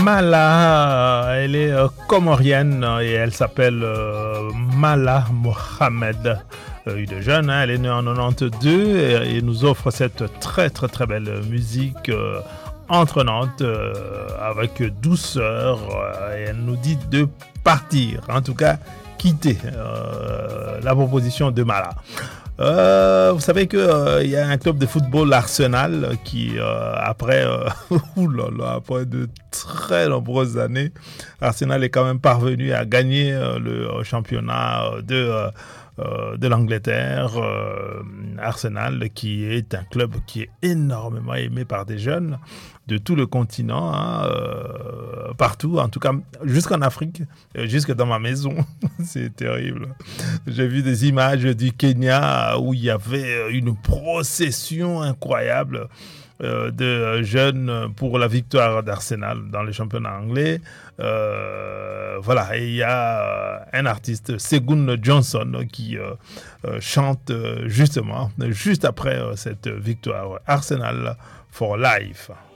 Mala, elle est comorienne et elle s'appelle Mala Mohamed. Une jeune, hein, elle est née en 92 et nous offre cette très très très belle musique entraînante avec douceur et elle nous dit de partir, en tout cas quitter la proposition de Mala. Vous savez que y a un club de football, Arsenal, qui après après de très nombreuses années, Arsenal est quand même parvenu à gagner le championnat de l'Angleterre. Arsenal, qui est un club qui est énormément aimé par des jeunes de tout le continent, hein, partout, en tout cas jusqu'en Afrique, jusque dans ma maison. C'est terrible. J'ai vu des images du Kenya où il y avait une procession incroyable de jeunes pour la victoire d'Arsenal dans le championnat anglais. Voilà, et il y a un artiste, Segun Johnson, qui chante justement juste après cette victoire. Arsenal for Life.